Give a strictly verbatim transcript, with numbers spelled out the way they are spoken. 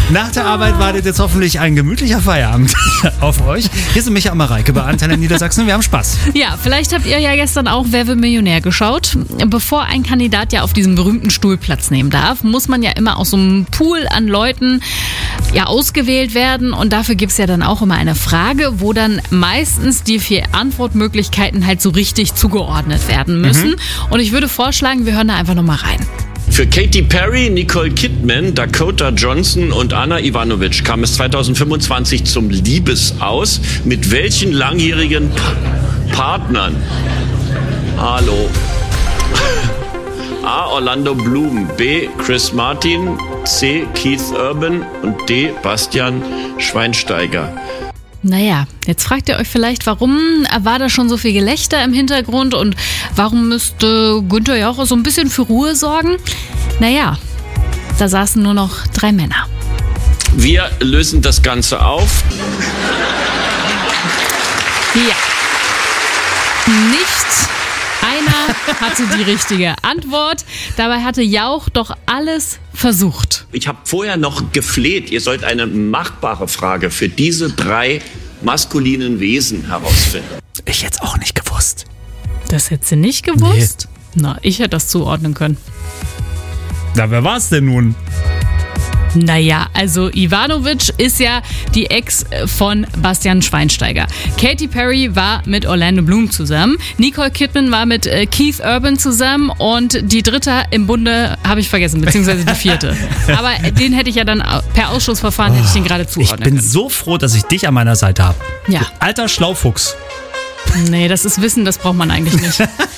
Nach der Arbeit wartet jetzt hoffentlich ein gemütlicher Feierabend auf euch. Hier sind Micha und Mareike bei Antenne Niedersachsen. Wir haben Spaß. Ja, vielleicht habt ihr ja gestern auch Wer wird Millionär geschaut. Bevor ein Kandidat ja auf diesem berühmten Stuhl Platz nehmen darf, muss man ja immer aus so einem Pool an Leuten ja ausgewählt werden. Und dafür gibt's ja dann auch immer eine Frage, wo dann meistens die vier Antwortmöglichkeiten halt so richtig zugeordnet werden müssen. Mhm. Und ich würde vorschlagen, wir hören da einfach nochmal rein. Für Katy Perry, Nicole Kidman, Dakota Johnson und Anna Ivanovic kam es zweitausendfünfundzwanzig zum Liebesaus. Mit welchen langjährigen pa- Partnern? Hallo. A. Orlando Bloom, B. Chris Martin, C. Keith Urban und D. Bastian Schweinsteiger. Naja, jetzt fragt ihr euch vielleicht, warum war da schon so viel Gelächter im Hintergrund und warum müsste Günther Jauch so ein bisschen für Ruhe sorgen? Naja, da saßen nur noch drei Männer. Wir lösen das Ganze auf. Ja. Nicht einer hatte die richtige Antwort. Dabei hatte Jauch doch alles versucht. Ich habe vorher noch gefleht, ihr sollt eine machbare Frage für diese drei maskulinen Wesen herausfinden. Ich hätte es auch nicht gewusst. Das hättest du nicht gewusst? Nee. Na, ich hätte das zuordnen können. Na, wer war es denn nun? Naja, also Ivanovic ist ja die Ex von Bastian Schweinsteiger. Katy Perry war mit Orlando Bloom zusammen. Nicole Kidman war mit äh, Keith Urban zusammen. Und die dritte im Bunde habe ich vergessen, beziehungsweise die vierte. Aber den hätte ich ja dann per Ausschussverfahren, hätte ich den gerade zuordnen Ich bin können. so froh, dass ich dich an meiner Seite habe. Ja. Alter Schlaufuchs. Nee, das ist Wissen, das braucht man eigentlich nicht.